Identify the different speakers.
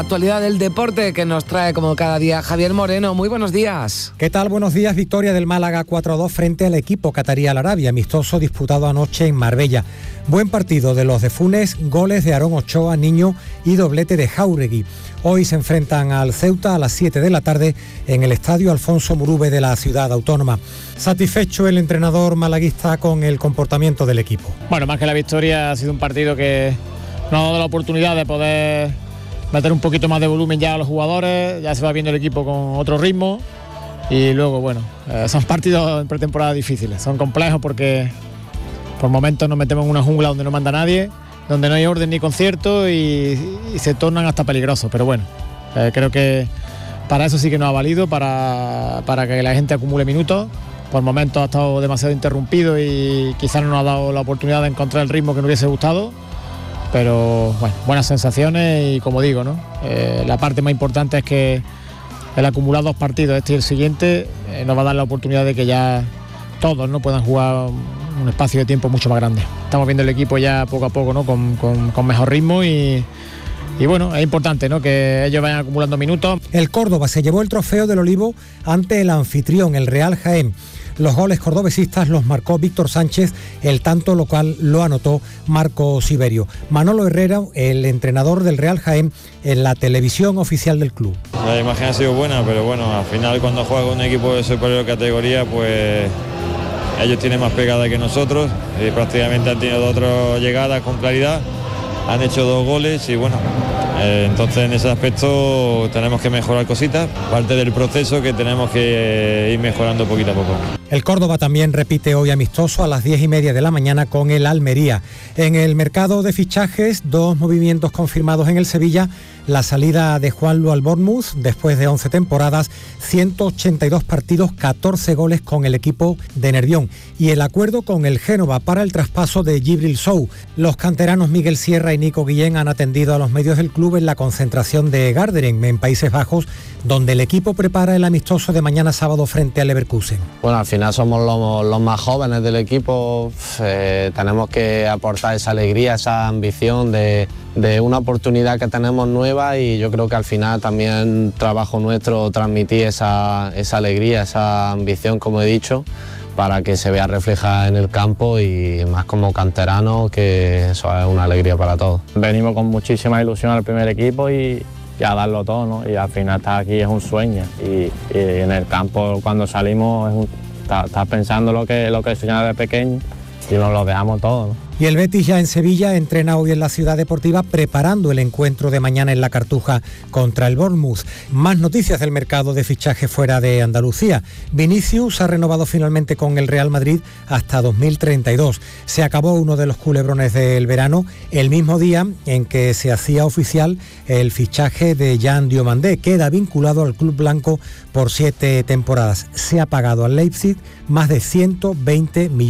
Speaker 1: Actualidad del deporte que nos trae como cada día Javier Moreno. Muy buenos días.
Speaker 2: ¿Qué tal? Buenos días. Victoria del Málaga 4-2 frente al equipo catarí Al Arabi, amistoso disputado anoche en Marbella. Buen partido de los de Funes, goles de Aarón Ochoa, Niño y doblete de Jáuregui. Hoy se enfrentan al Ceuta a las 7 de la tarde en el estadio Alfonso Murube de la ciudad autónoma. Satisfecho el entrenador malaguista con el comportamiento del equipo.
Speaker 3: Bueno, más que la victoria, ha sido un partido que nos ha dado la oportunidad de poder meter un poquito más de volumen ya a los jugadores, ya se va viendo el equipo con otro ritmo y luego, bueno, son partidos en pretemporada difíciles, son complejos porque por momentos nos metemos en una jungla donde no manda nadie, donde no hay orden ni concierto y se tornan hasta peligrosos, pero bueno, creo que para eso sí que nos ha valido, para que la gente acumule minutos. Por momentos ha estado demasiado interrumpido y quizás no nos ha dado la oportunidad de encontrar el ritmo que nos hubiese gustado. Pero bueno, buenas sensaciones y como digo, ¿no? La parte más importante es que el acumular 2 partidos, este y el siguiente, nos va a dar la oportunidad de que ya todos no puedan jugar un espacio de tiempo mucho más grande. Estamos viendo el equipo ya poco a poco, ¿no? con mejor ritmo y bueno, es importante, ¿no? Que ellos vayan acumulando minutos.
Speaker 2: El Córdoba se llevó el trofeo del Olivo ante el anfitrión, el Real Jaén. Los goles cordobesistas los marcó Víctor Sánchez, el tanto local lo anotó Marco Siberio. Manolo Herrera, el entrenador del Real Jaén, en la televisión oficial del club.
Speaker 4: La imagen ha sido buena, pero bueno, al final cuando juega con un equipo de superior categoría, pues ellos tienen más pegada que nosotros y prácticamente han tenido 2 llegadas con claridad, han hecho 2 goles y bueno, entonces en ese aspecto tenemos que mejorar cositas, parte del proceso que tenemos que ir mejorando poquito a poco.
Speaker 2: El Córdoba también repite hoy amistoso a las 10:30 de la mañana con el Almería. En el mercado de fichajes, 2 movimientos confirmados en el Sevilla, la salida de Juanlu al Bournemouth después de 11 temporadas, 182 partidos, 14 goles con el equipo de Nervión y el acuerdo con el Génova para el traspaso de Djibril Sow. Los canteranos Miguel Sierra y Nico Guillén han atendido a los medios del club en la concentración de Garderen, en Países Bajos, donde el equipo prepara el amistoso de mañana sábado frente al Leverkusen.
Speaker 5: Bueno, al final somos los más jóvenes del equipo, tenemos que aportar esa alegría, esa ambición de una oportunidad que tenemos nueva y yo creo que al final también trabajo nuestro transmitir esa alegría, esa ambición, como he dicho, para que se vea reflejada en el campo y más como canterano, que eso es una alegría para todos. Venimos con muchísima ilusión al primer equipo y a darlo todo, ¿no? Y al final estar aquí es un sueño y en el campo cuando salimos estás pensando lo que soñaba de pequeño y nos lo dejamos todo, ¿no?
Speaker 2: Y el Betis ya en Sevilla entrena hoy en la Ciudad Deportiva preparando el encuentro de mañana en la Cartuja contra el Bournemouth. Más noticias del mercado de fichaje fuera de Andalucía. Vinicius ha renovado finalmente con el Real Madrid hasta 2032. Se acabó uno de los culebrones del verano el mismo día en que se hacía oficial el fichaje de Jan Diomandé. Queda vinculado al club blanco por 7 temporadas. Se ha pagado al Leipzig más de 120 millones